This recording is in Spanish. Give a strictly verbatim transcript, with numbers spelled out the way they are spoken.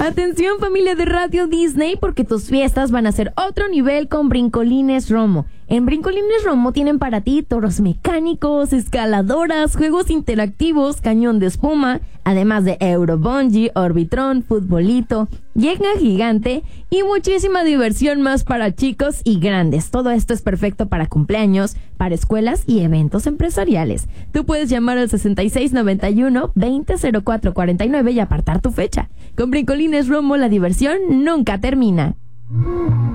Atención, familia de Radio Disney, porque tus fiestas van a ser otro nivel con Brincolines Romo. En Brincolines Romo tienen para ti toros mecánicos, escaladoras, juegos interactivos, cañón de espuma, además de Eurobungee, Orbitron, futbolito, yenga gigante y muchísima diversión más para chicos y grandes. Todo esto es perfecto para cumpleaños, para escuelas y eventos empresariales. Tú puedes llamar al sesenta y seis noventa y uno veinte cero cuatro cuarenta y nueve y apartar tu fecha. Con Brincolines Romo la diversión nunca termina.